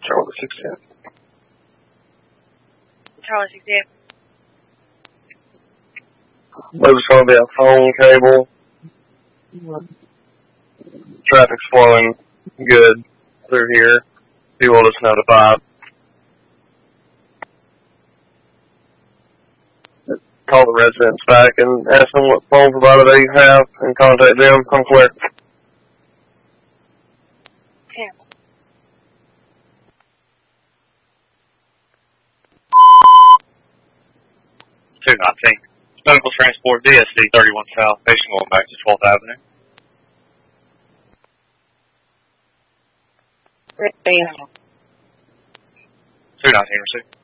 Charlie 610. Charlie 610. There's going to be a phone cable. Traffic's flowing good through here. He will just notify. Call the residents back and ask them what phone provider they have and contact them. I'm clear. 219. Medical transport DSC 31 South, patient going back to 12th Avenue. 219 received.